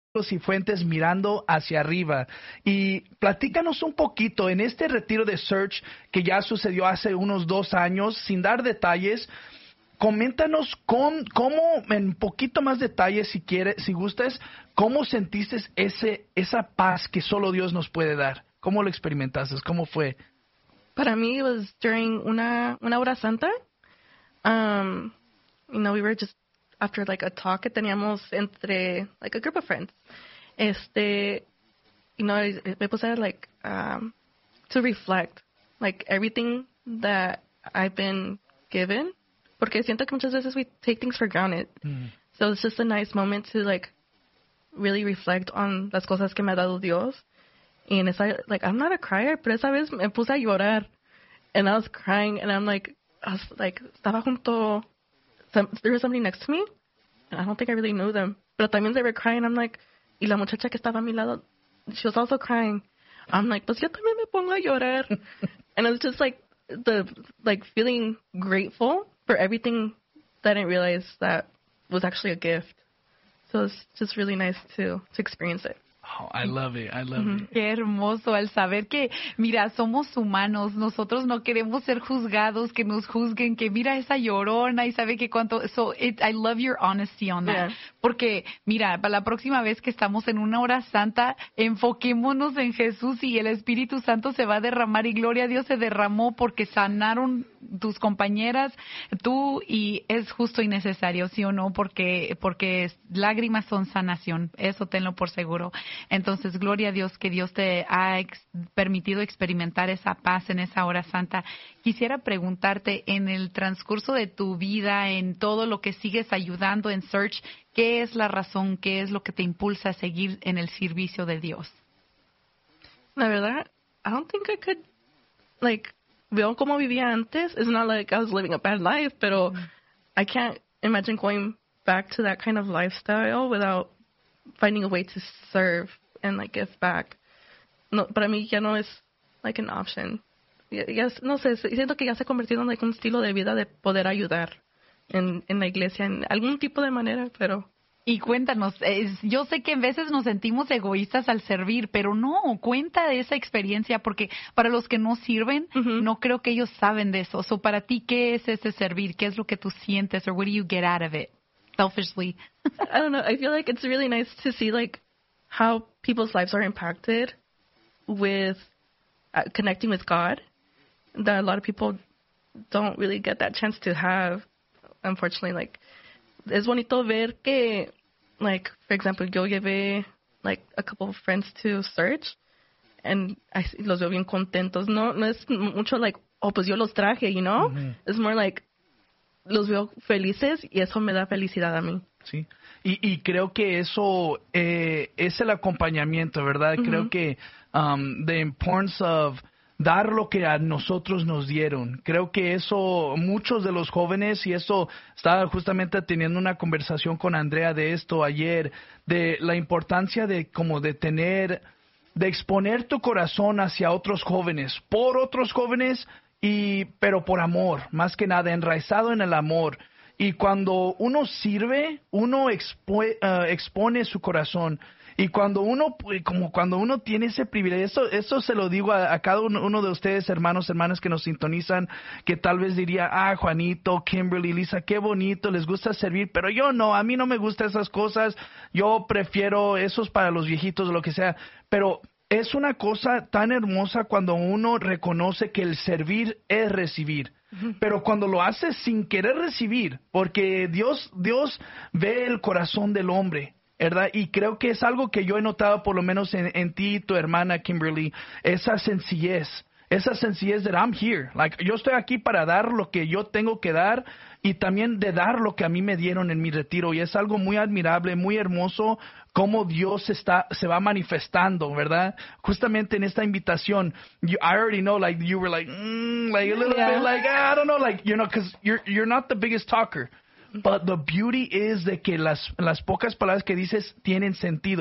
y fuentes mirando hacia arriba. Y platícanos un poquito, en este retiro de Search que ya sucedió hace unos 2 años, sin dar detalles, coméntanos cómo, en poquito más detalle si quieres, si gustas, cómo sentiste esa paz que solo Dios nos puede dar. ¿Cómo lo experimentaste? ¿Cómo fue? Para mí, it was during una hora santa. We were just after like a talk que teníamos entre like a group of friends. Me puse like to reflect like everything that I've been given, porque siento que muchas veces we take things for granted. So it's just a nice moment to like really reflect on las cosas que me ha dado Dios. And it's like I'm not a crier, pero esa vez me puse a llorar, and I was crying, and I was like, estaba junto, there was somebody next to me, and I don't think I really knew them, pero también they were crying. I'm like, y la muchacha que estaba a mi lado, she was also crying. I'm like, pues yo también me pongo a llorar. And it was just like feeling grateful for everything that I didn't realize that was actually a gift. So it's just really nice to experience it. Oh, I love it. I love it. Qué hermoso al saber que, mira, somos humanos. Nosotros no queremos ser juzgados, que nos juzguen, que mira esa llorona y sabe que cuánto. I love your honesty on that. Yeah. Porque, mira, para la próxima vez que estamos en una hora santa, enfoquémonos en Jesús y el Espíritu Santo se va a derramar y gloria a Dios se derramó porque sanaron tus compañeras, tú, y es justo y necesario, ¿sí o no? Porque lágrimas son sanación. Eso tenlo por seguro. Entonces, gloria a Dios que Dios te ha permitido experimentar esa paz en esa hora santa. Quisiera preguntarte, en el transcurso de tu vida, en todo lo que sigues ayudando en Search, ¿qué es la razón, qué es lo que te impulsa a seguir en el servicio de Dios? La verdad, I don't think I could, veo cómo vivía antes. It's not like I was living a bad life, pero I can't imagine going back to that kind of lifestyle without finding a way to serve and give back. No, para mí ya no es an option. No sé, siento que ya se ha convertido en un estilo de vida de poder ayudar en la iglesia en algún tipo de manera, pero... Y cuéntanos, yo sé que a veces nos sentimos egoístas al servir, pero no, cuenta de esa experiencia, porque para los que no sirven, no creo que ellos saben de eso. So, para ti, ¿qué es ese servir? ¿Qué es lo que tú sientes? Or what do you get out of it? Selfishly. I don't know. I feel like it's really nice to see how people's lives are impacted with connecting with God, that a lot of people don't really get that chance to have, unfortunately. Es bonito ver que, for example, yo llevé a couple of friends to Search, and los veo bien contentos. No es mucho pues yo los traje, you know? It's more los veo felices y eso me da felicidad a mí. Sí, y creo que eso es el acompañamiento, ¿verdad? Creo que the importance of dar lo que a nosotros nos dieron. Creo que eso, muchos de los jóvenes, y eso estaba justamente teniendo una conversación con Andrea de esto ayer, de la importancia de exponer tu corazón hacia otros jóvenes, por otros jóvenes, pero por amor, más que nada, enraizado en el amor. Y cuando uno sirve, uno expone su corazón. Y cuando uno tiene ese privilegio, eso se lo digo a cada uno de ustedes, hermanos, hermanas que nos sintonizan, que tal vez diría, Juanito, Kimberly, Lisa, qué bonito, les gusta servir, pero yo no, a mí no me gustan esas cosas, yo prefiero esos para los viejitos o lo que sea. Pero es una cosa tan hermosa cuando uno reconoce que el servir es recibir. Pero cuando lo haces sin querer recibir, porque Dios ve el corazón del hombre, ¿verdad? Y creo que es algo que yo he notado por lo menos en ti y tu hermana Kimberly, esa sencillez that I'm here. Yo estoy aquí para dar lo que yo tengo que dar y también de dar lo que a mí me dieron en mi retiro. Y es algo muy admirable, muy hermoso, cómo Dios se va manifestando, ¿verdad? Justamente en esta invitación, I already know, you were a little bit I don't know, because you're not the biggest talker. But the beauty is de que las pocas palabras que dices tienen sentido.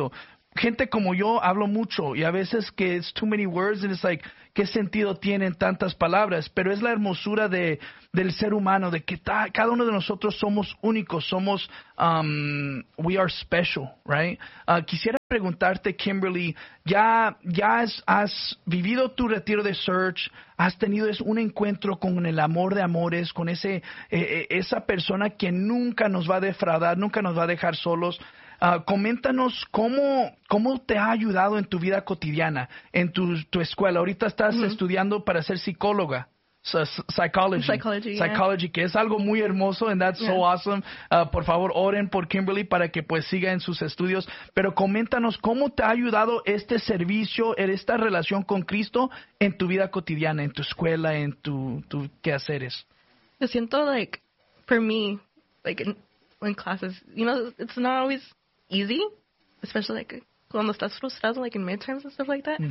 gente como yo hablo mucho y a veces que it's too many words and it's like, ¿qué sentido tienen tantas palabras? Pero es la hermosura del ser humano, de que cada uno de nosotros somos únicos, somos, we are special, right? Quisiera preguntarte, Kimberly, ya has vivido tu retiro de Search, has tenido un encuentro con el amor de amores, con esa persona que nunca nos va a defraudar, nunca nos va a dejar solos. Coméntanos cómo te ha ayudado en tu vida cotidiana, en tu escuela. Ahorita estás estudiando para ser psicóloga. Psychology, que es algo muy hermoso, and that's so awesome. Por favor, oren por Kimberly para que pues siga en sus estudios. Pero coméntanos cómo te ha ayudado este servicio, esta relación con Cristo en tu vida cotidiana, en tu escuela, en tu quehaceres. Yo siento like, for me, like in classes, you know, it's not always easy, especially like cuando estás frustrado, like in midterms and stuff like that.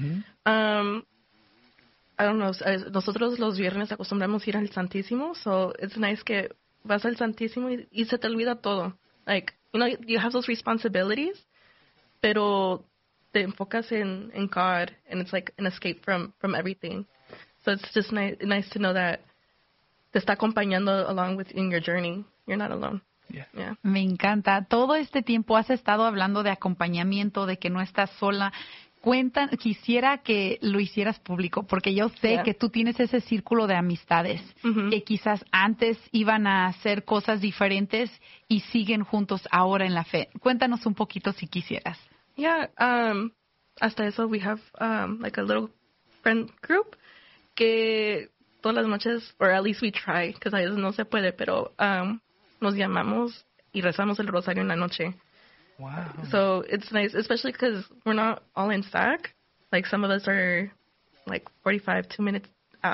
I don't know, nosotros los viernes acostumbramos ir al Santísimo, so it's nice que vas al Santísimo y se te olvida todo. Like, you know, you have those responsibilities, pero te enfocas in God, and it's like an escape from everything. So it's just nice to know that te está acompañando along with in your journey. You're not alone. Yeah. Me encanta. Todo este tiempo has estado hablando de acompañamiento, de que no estás sola. Quisiera que lo hicieras público, porque yo sé que tú tienes ese círculo de amistades que quizás antes iban a hacer cosas diferentes y siguen juntos ahora en la fe. Cuéntanos un poquito si quisieras. Yeah, hasta eso we have like a little friend group que todas las noches, or at least we try, because a veces no se puede, pero nos llamamos y rezamos el rosario en la noche. Wow. So it's nice, especially because we're not all in SAC. Like some of us are like 45 minutes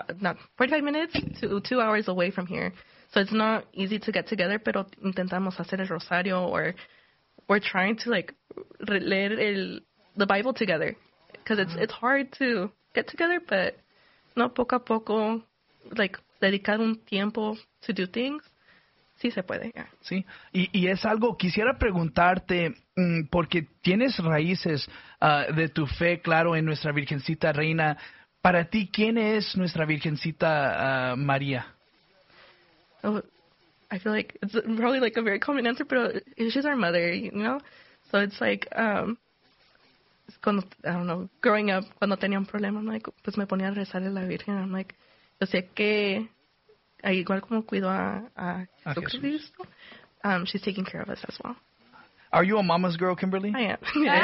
to 2 hours away from here. So it's not easy to get together, pero intentamos hacer el rosario, or we're trying to like leer the Bible together, because it's hard to get together, but no, poco a poco, like dedicar un tiempo to do things. Sí se puede, yeah. Sí, y es algo, quisiera preguntarte, porque tienes raíces de tu fe, claro, en nuestra Virgencita Reina. Para ti, ¿quién es nuestra Virgencita María? Oh, I feel like it's probably like a very common answer, but she's our mother, you know? So it's like, cuando, I don't know, growing up, cuando tenía un problema, I'm like, pues me ponía a rezarle a la Virgen. I'm like, yo sé que igual como cuido a Jesucristo, she's taking care of us as well. Are you a mama's girl, Kimberly? I am.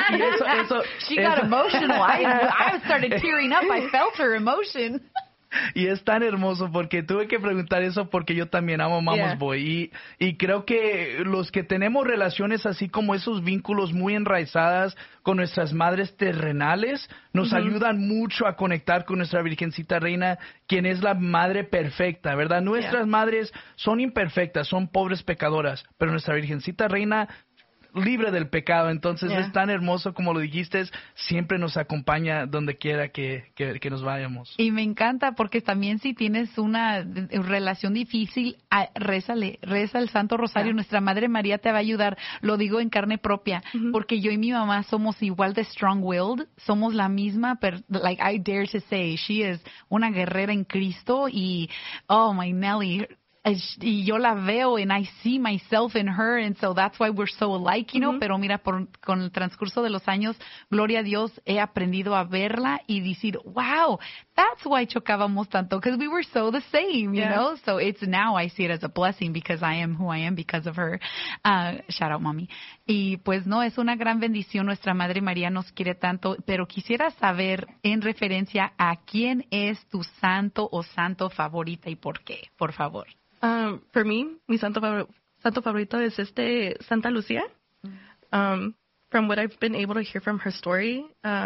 She got emotional. I started tearing up. I felt her emotion. Y es tan hermoso porque tuve que preguntar eso porque yo también amo Mama's Boy. Y creo que los que tenemos relaciones así como esos vínculos muy enraizadas con nuestras madres terrenales nos ayudan mucho a conectar con nuestra Virgencita Reina, quien es la madre perfecta, ¿verdad? Nuestras madres son imperfectas, son pobres pecadoras, pero nuestra Virgencita Reina libre del pecado. Entonces es tan hermoso como lo dijiste, siempre nos acompaña donde quiera que nos vayamos. Y me encanta porque también si tienes una relación difícil, reza el Santo Rosario. Nuestra Madre María te va a ayudar. Lo digo en carne propia, porque yo y mi mamá somos igual de strong-willed, somos la misma, pero like I dare to say, she is una guerrera en Cristo y oh my Nelly, y yo la veo and I see myself in her, and so that's why we're so alike, you know. Pero mira, con el transcurso de los años, gloria a Dios, he aprendido a verla y decir, wow, that's why chocábamos tanto, because we were so the same, you know. So it's now I see it as a blessing because I am who I am because of her. Shout out, mommy. Y pues no, es una gran bendición. Nuestra Madre María nos quiere tanto, pero quisiera saber en referencia a quién es tu santo o santo favorita y por qué, por favor. For me, mi santo favorito es Santa Lucía. From what I've been able to hear from her story,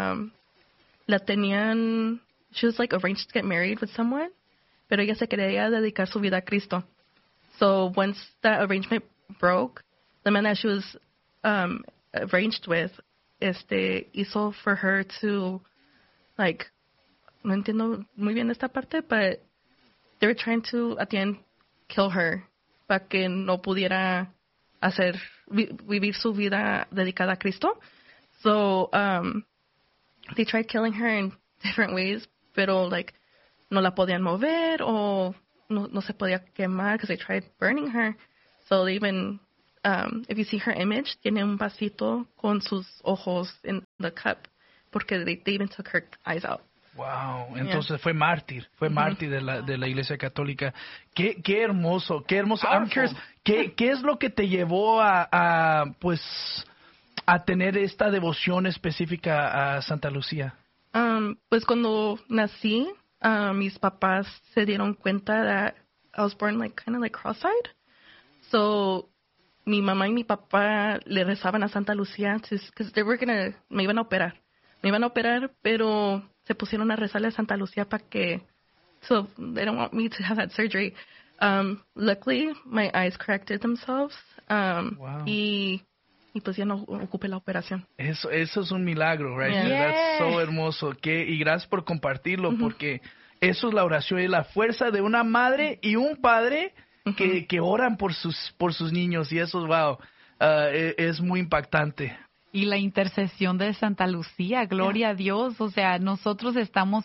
la tenían, she was like arranged to get married with someone, pero ella se quería dedicar su vida a Cristo. So once that arrangement broke, the man that she was arranged with, hizo for her to, like, no entiendo muy bien esta parte, but they were trying to, at the end, kill her para que no pudiera vivir su vida dedicada a Cristo. So they tried killing her in different ways, pero like no la podían mover o no se podía quemar because they tried burning her. So they even, if you see her image, tiene un vasito con sus ojos in the cup porque they even took her eyes out. Wow, entonces fue mártir de la Iglesia Católica. Qué hermoso, qué hermoso. I'm curious, ¿qué es lo que te llevó a tener esta devoción específica a Santa Lucía? Pues cuando nací, mis papás se dieron cuenta that I was born like kind of like cross-eyed. So mi mamá y mi papá le rezaban a Santa Lucía because me iban a operar, pero se pusieron a rezarle a Santa Lucía para que, so they don't want me to have that surgery. Luckily, my eyes corrected themselves. Wow. Y pues ya no ocupé la operación. Eso es un milagro, right? Yeah. That's so hermoso. Y gracias por compartirlo, porque eso es la oración, es la fuerza de una madre y un padre que oran por sus niños, y eso, wow, es muy impactante. Y la intercesión de Santa Lucía, gloria a Dios. O sea, nosotros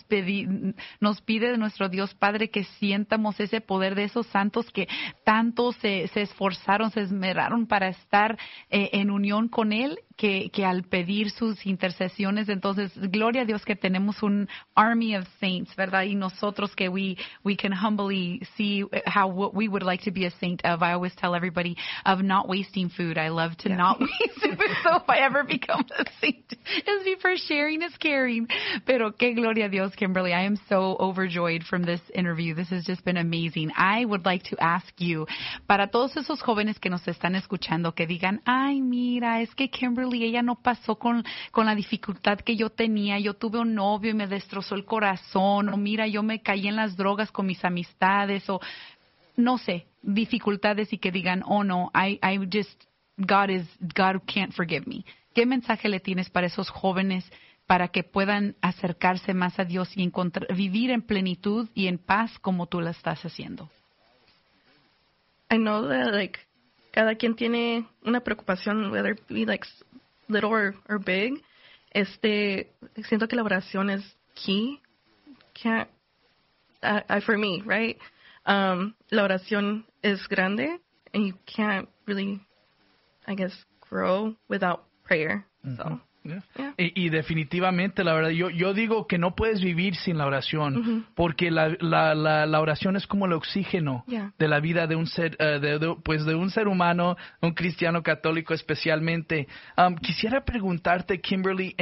nos pide de nuestro Dios Padre que sientamos ese poder de esos santos que tanto se esforzaron, se esmeraron para estar en unión con Él, que al pedir sus intercesiones. Entonces, gloria a Dios que tenemos un army of saints, ¿verdad? Y nosotros que we can humbly see what we would like to be a saint of. I always tell everybody of not wasting food. I love to not waste food. So if I ever become a saint, it's be for sharing is caring. Pero qué gloria a Dios, Kimberly. I am so overjoyed from this interview. This has just been amazing. I would like to ask you, para todos esos jóvenes que nos están escuchando, que digan, ay, mira, es que Kimberly, ella no pasó con la dificultad que yo tenía. Yo tuve un novio y me destrozó el corazón. O mira, yo me caí en las drogas con mis amistades. O no sé, dificultades, y que digan, oh no, God can't forgive me. ¿Qué mensaje le tienes para esos jóvenes para que puedan acercarse más a Dios y vivir en plenitud y en paz como tú la estás haciendo? I know that like cada quien tiene una preocupación, whether it be like little or big. Siento que la oración es key. For me, right? La oración es grande, and you can't really, I guess, grow without prayer. So, yeah. Yeah. Y definitivamente, la verdad, yo digo que no puedes vivir sin la oración, porque la oración es como el oxígeno de la vida de un ser, de un ser humano, un cristiano católico especialmente. Quisiera preguntarte, Kimberly,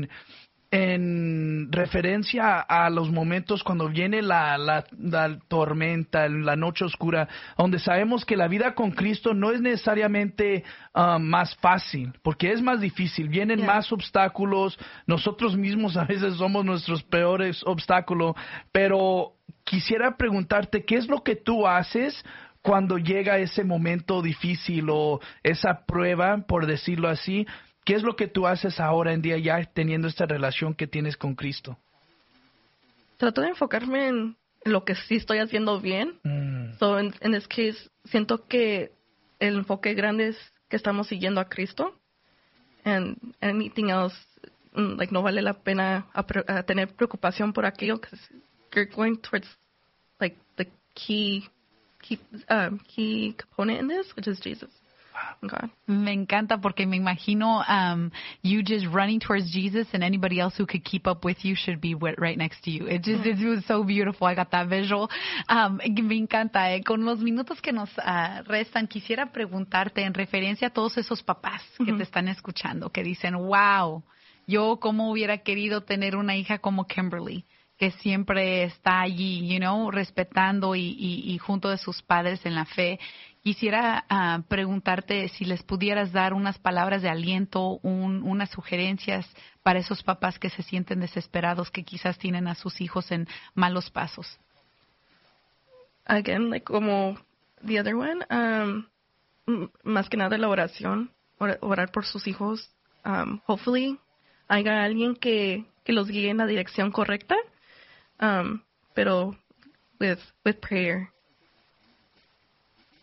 en referencia a los momentos cuando viene la tormenta, la noche oscura, donde sabemos que la vida con Cristo no es necesariamente más fácil, porque es más difícil, vienen más obstáculos, nosotros mismos a veces somos nuestros peores obstáculos, pero quisiera preguntarte, ¿qué es lo que tú haces cuando llega ese momento difícil o esa prueba, por decirlo así? ¿Qué es lo que tú haces ahora en día ya teniendo esta relación que tienes con Cristo? Trato de enfocarme en lo que sí estoy haciendo bien. So, in this case, siento que el enfoque grande es que estamos siguiendo a Cristo. And anything else, like, no vale la pena tener preocupación por aquello, because you're going towards, like, the key component in this, which is Jesus. God. Me encanta porque me imagino you just running towards Jesus, and anybody else who could keep up with you should be right next to you. It was so beautiful. I got that visual. Me encanta. Con los minutos que nos restan, quisiera preguntarte en referencia a todos esos papás que te están escuchando, que dicen, wow, yo cómo hubiera querido tener una hija como Kimberly, que siempre está allí, respetando y junto de sus padres en la fe. Quisiera preguntarte si les pudieras dar unas palabras de aliento, unas sugerencias para esos papás que se sienten desesperados, que quizás tienen a sus hijos en malos pasos. Again, like como the other one, más que nada la oración, orar por sus hijos. Hopefully haya alguien que los guíe en la dirección correcta, pero with prayer.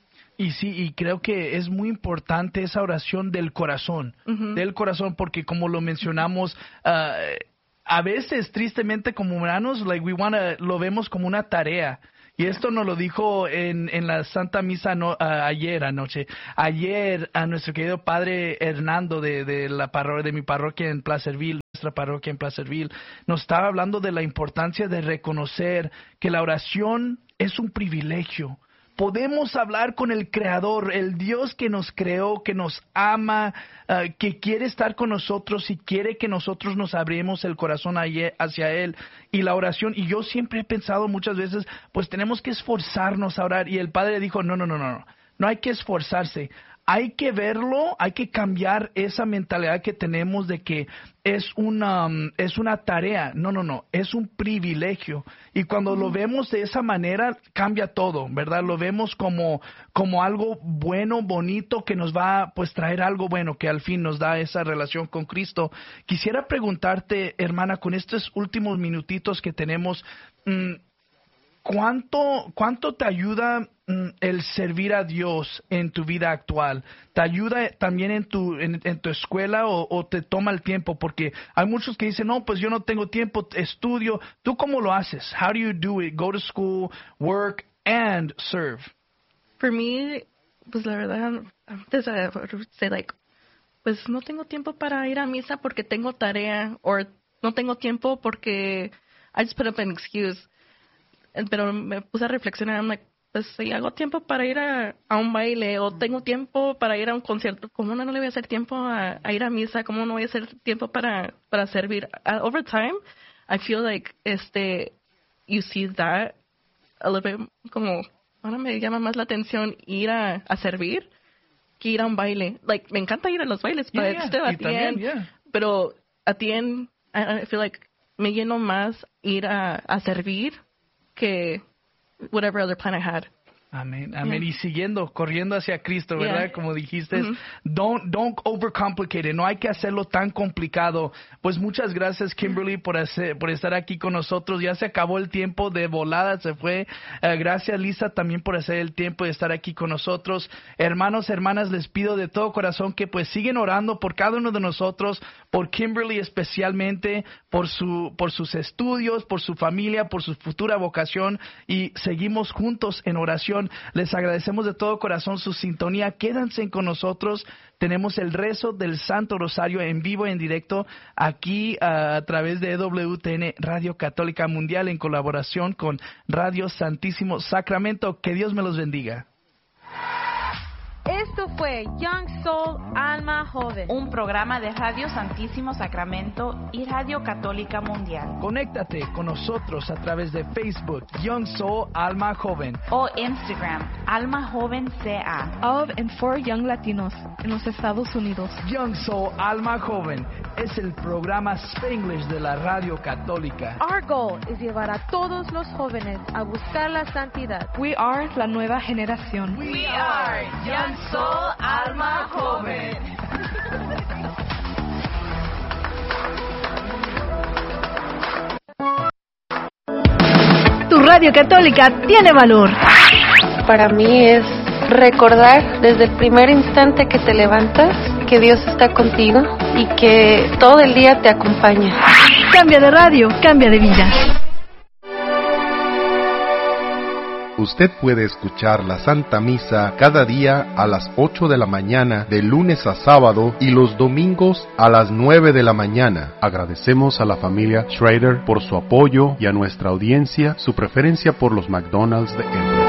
Y sí, y creo que es muy importante esa oración del corazón, porque como lo mencionamos, a veces tristemente como humanos, lo vemos como una tarea. Y esto nos lo dijo en la Santa Misa ayer anoche. Ayer a nuestro querido padre Hernando de mi parroquia en Placerville, nuestra parroquia en Placerville, nos estaba hablando de la importancia de reconocer que la oración es un privilegio. Podemos hablar con el Creador, el Dios que nos creó, que nos ama, que quiere estar con nosotros y quiere que nosotros nos abramos el corazón hacia Él. Y la oración, y yo siempre he pensado muchas veces, pues tenemos que esforzarnos a orar. Y el Padre dijo, no hay que esforzarse. Hay que verlo, hay que cambiar esa mentalidad que tenemos de que es una tarea. No, es un privilegio. Y cuando lo vemos de esa manera, cambia todo, ¿verdad? Lo vemos como algo bueno, bonito, que nos va a traer algo bueno, que al fin nos da esa relación con Cristo. Quisiera preguntarte, hermana, con estos últimos minutitos que tenemos, ¿cuánto te ayuda el servir a Dios en tu vida actual? ¿Te ayuda también en tu escuela o te toma el tiempo? Porque hay muchos que dicen, no, pues yo no tengo tiempo, estudio. ¿Tú cómo lo haces? How do you do it? Go to school, work, and serve. For me, pues la verdad, antes de say pues no tengo tiempo para ir a misa porque tengo tarea, o no tengo tiempo porque I just put up an excuse. Pero me puse a reflexionar, I'm like, pues si hago tiempo para ir a un baile o tengo tiempo para ir a un concierto, ¿cómo no le voy a hacer tiempo a ir a misa? ¿Cómo no voy a hacer tiempo para servir? Over time, I feel like you see that a little bit, como ahora me llama más la atención ir a servir que ir a un baile. Me encanta ir a los bailes, pero at the end, I feel like me lleno más ir a servir que whatever other plan I had. Amén. Y corriendo hacia Cristo, ¿verdad? Como dijiste, don't overcomplicate it. No hay que hacerlo tan complicado. Pues muchas gracias, Kimberly, por estar aquí con nosotros. Ya se acabó el tiempo, de volada se fue. Gracias, Lisa, también por hacer el tiempo de estar aquí con nosotros. Hermanos, hermanas, les pido de todo corazón que pues siguen orando por cada uno de nosotros, por Kimberly especialmente, por sus estudios, por su familia, por su futura vocación, y seguimos juntos en oración. Les agradecemos de todo corazón su sintonía. Quédense con nosotros. Tenemos el rezo del Santo Rosario en vivo y en directo aquí a través de EWTN Radio Católica Mundial en colaboración con Radio Santísimo Sacramento. Que Dios me los bendiga. Esto fue Young Soul Alma Joven, un programa de Radio Santísimo Sacramento y Radio Católica Mundial. Conéctate con nosotros a través de Facebook Young Soul Alma Joven o Instagram Alma Joven CA. Of and for Young Latinos en los Estados Unidos. Young Soul Alma Joven es el programa Spanglish de la Radio Católica. Our goal es llevar a todos los jóvenes a buscar la santidad. We are la nueva generación. We are Young Soul Alma Joven. Tu radio católica tiene valor. Para mí es recordar desde el primer instante que te levantas que Dios está contigo y que todo el día te acompaña. Cambia de radio, cambia de vida. Usted puede escuchar la Santa Misa cada día a las 8 de la mañana, de lunes a sábado, y los domingos a las 9 de la mañana. Agradecemos a la familia Schrader por su apoyo y a nuestra audiencia su preferencia por los McDonald's de Embry.